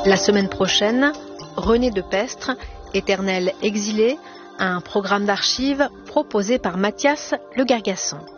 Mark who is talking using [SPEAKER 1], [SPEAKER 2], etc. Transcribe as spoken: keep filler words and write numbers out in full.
[SPEAKER 1] La semaine prochaine, René de Pestre, Éternel exilé, un programme d'archives proposé par Mathias Le Gargasson.